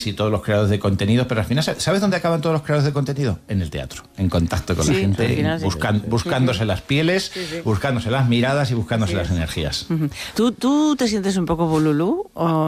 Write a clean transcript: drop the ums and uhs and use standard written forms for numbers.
y todos los creadores de contenido, pero al final, ¿sabes dónde acaban todos los creadores de contenido? En el teatro, en contacto con la gente, final, buscándose las pieles, buscándose las miradas y buscándose las energías. ¿Tú te sientes un poco bululú o